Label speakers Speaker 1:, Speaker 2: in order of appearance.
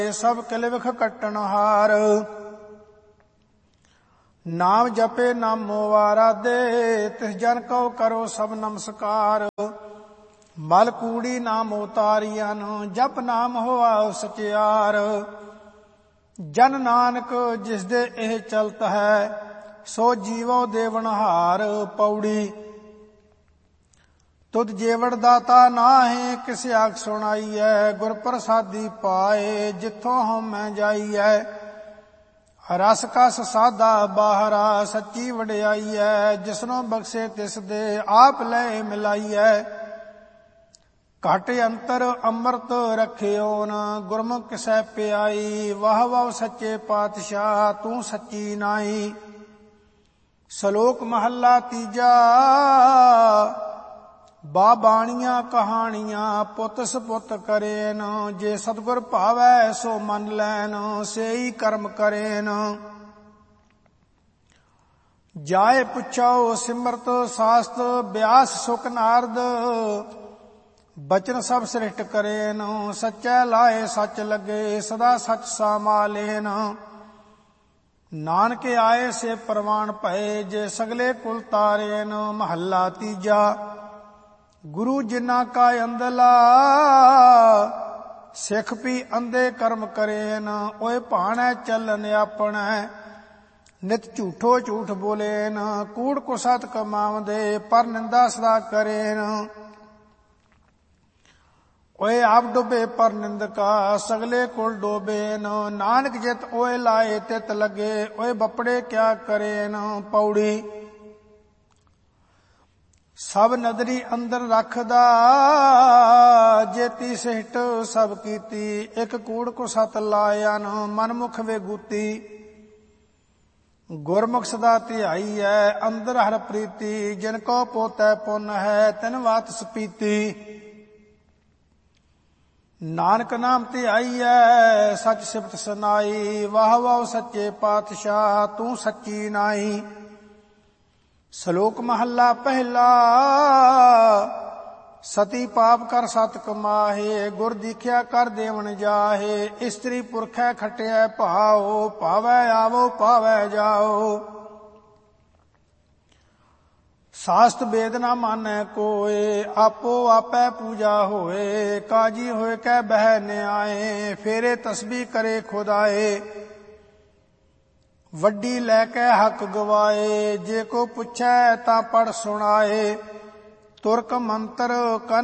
Speaker 1: सब किलविख कट्टन हार। नाम जपे नामो आराधे तिस जन को करो सब नमस्कार। मल कूड़ी नाम उतारियन जप नाम होआ सचियार। जन नानक जिस दे एह चलत है सो जीवो देवनहार। पौड़ी तुद जेवड़ दाता नाहे किस आख सुनाई है। गुर प्रसादी पाए जिथों हम मैं जाई है। रस कस साधा बाहरा सच्ची वडियाई है। जिसनों बख्शे तिस दे आप ले मिलाई है। घट अंतर अमृत रखियोन गुरमुख किसै प्याई। वाह वाह सच्चे पातशाह तू सच्ची नाई। श्लोक महला तीजा। बाबाणियां कहानियां पुत सपुत करेन। जे सतगुर भावै सो मन लैन सेई कर्म करेन। जाए पुछो सिमरत शास्त व्यास सुख नारद। बचन सब सृष्ट करेन सच्चै लाए सच लगे सदा सच सामालेन। नानक आए से प्रवान भए जे सगले कुल तारेन। महला तीजा। गुरु जिन्ना का अंदला सिख भी अंधे कर्म करेन। ओए भाणै चलन अपनै नित झूठो झूठ बोलेन। कूड़ को सत कमावदे पर निंदा सदा करेन। ओए आप डुबे पर निंदका सगले कुल डोबेन। नानक जित ओए लाए तित लगे ओए बपड़े क्या करेन। पौड़ी सब नदरी अंदर रखदा जेती सिहट सब कीती। एक कूड़ को सत लायन मनमुख वे गूती। गुरमुख सदा ध्याई है अंदर हर प्रीति। जिनको पोतै पुन है तिन वात सपीती। नानक नाम ध्याई है सच सिफत सुनाई। वाह वाह सच्चे पातशाह तू सच्ची नाई। श्लोक महला पहला। सती पाप कर सत कमाहे गुर दीख्या कर देवन जाहे। स्त्री पुरखै खटिया भाओ भावै आवो भावै जाओ। शास्त्र वेद न मानै कोय आपो आपै पूजा होए। काजी होए कै बह न्याय फेरे तस्बी करे खुदाए। वड्डी लैके हक गवाए जे को पुछै तां पढ़ सुनाए। तुरक मंत्र कन